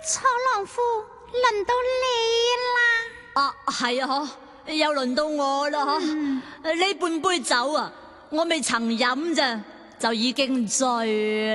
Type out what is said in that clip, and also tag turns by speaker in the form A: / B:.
A: 楚郎夫，輪到你啦。
B: 啊，係啊，又輪到我啦，呢半杯酒啊，我未曾飲咋，就已經醉